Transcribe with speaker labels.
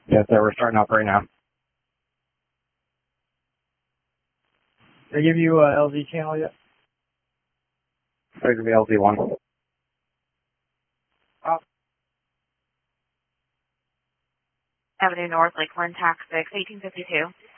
Speaker 1: Yes, sir. We're starting up right now. Did I give you a LZ channel yet? There's going to be LZ1.
Speaker 2: Avenue North, Lakeland, Tax 6, 1852.